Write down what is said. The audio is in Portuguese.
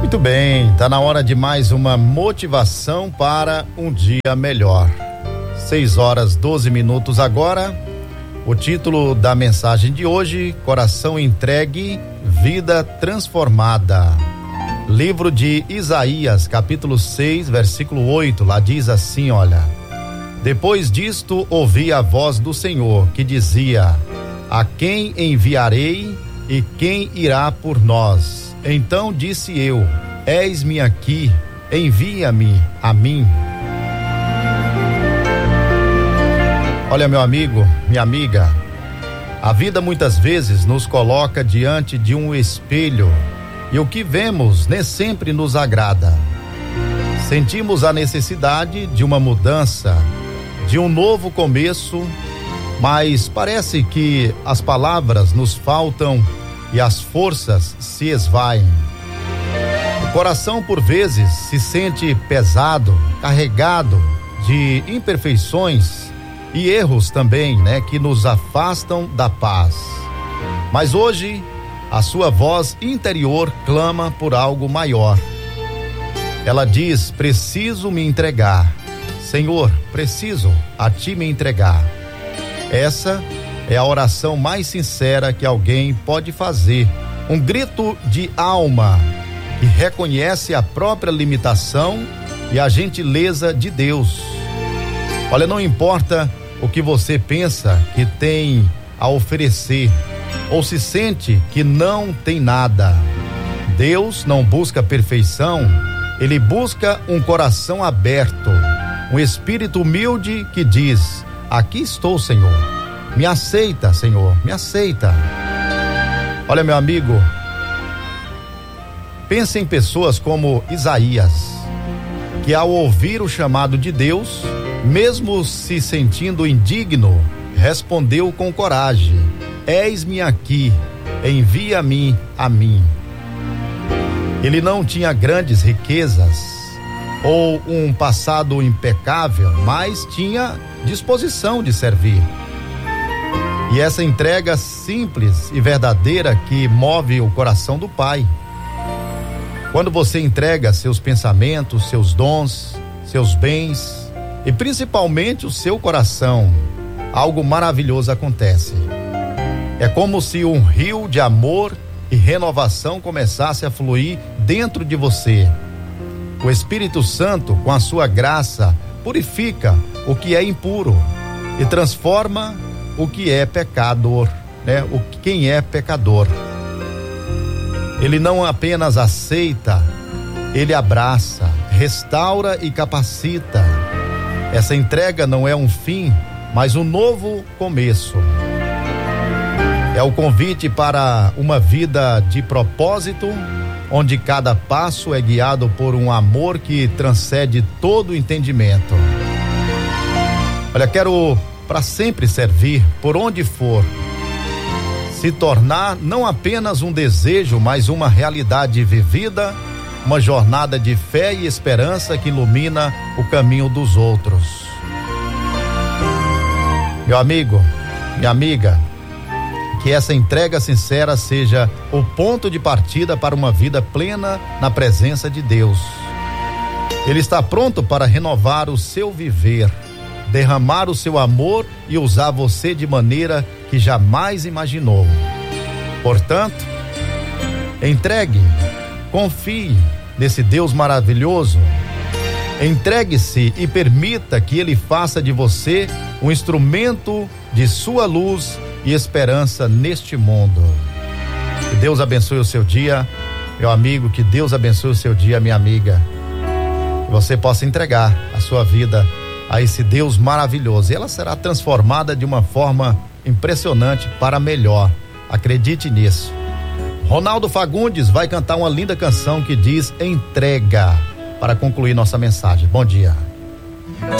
Muito bem, tá na hora de mais uma motivação para um dia melhor. 6h12 agora. O título da mensagem de hoje: Coração entregue, vida transformada. Livro de Isaías, capítulo 6, versículo 8, lá diz assim, olha: Depois disto ouvi a voz do Senhor, que dizia: A quem enviarei e quem irá por nós? Então disse eu: Eis-me aqui, envia-me a mim. Olha, meu amigo, minha amiga, a vida muitas vezes nos coloca diante de um espelho e o que vemos nem sempre nos agrada. Sentimos a necessidade de uma mudança, de um novo começo, mas parece que as palavras nos faltam e as forças se esvaem. O coração, por vezes, se sente pesado, carregado de imperfeições e erros também, que nos afastam da paz. Mas hoje, a sua voz interior clama por algo maior. Ela diz: preciso me entregar. Senhor, preciso a ti me entregar. Essa é a oração mais sincera que alguém pode fazer. Um grito de alma que reconhece a própria limitação e a gentileza de Deus. Olha, não importa o que você pensa que tem a oferecer ou se sente que não tem nada. Deus não busca perfeição, ele busca um coração aberto, um espírito humilde que diz: aqui estou, Senhor. Me aceita, Senhor, me aceita. Olha, meu amigo, pense em pessoas como Isaías, que ao ouvir o chamado de Deus, mesmo se sentindo indigno, respondeu com coragem: Eis-me aqui, envia-me a mim. Ele não tinha grandes riquezas ou um passado impecável, mas tinha disposição de servir. E essa entrega simples e verdadeira que move o coração do Pai. Quando você entrega seus pensamentos, seus dons, seus bens e principalmente o seu coração, algo maravilhoso acontece. É como se um rio de amor e renovação começasse a fluir dentro de você. O Espírito Santo, com a sua graça, purifica o que é impuro e transforma o que é pecador, quem é pecador. Ele não apenas aceita, ele abraça, restaura e capacita. Essa entrega não é um fim, mas um novo começo. É o convite para uma vida de propósito, onde cada passo é guiado por um amor que transcende todo o entendimento. Olha, quero para sempre servir por onde for, se tornar não apenas um desejo, mas uma realidade vivida, uma jornada de fé e esperança que ilumina o caminho dos outros. Meu amigo, minha amiga, que essa entrega sincera seja o ponto de partida para uma vida plena na presença de Deus. Ele está pronto para renovar o seu viver, derramar o seu amor e usar você de maneira que jamais imaginou. Portanto, entregue, confie nesse Deus maravilhoso. Entregue-se e permita que ele faça de você um instrumento de sua luz e esperança neste mundo. Que Deus abençoe o seu dia, meu amigo, que Deus abençoe o seu dia, minha amiga. Que você possa entregar a sua vida a esse Deus maravilhoso, e ela será transformada de uma forma impressionante para melhor. Acredite nisso. Ronaldo Fagundes vai cantar uma linda canção que diz Entrega, para concluir nossa mensagem. Bom dia.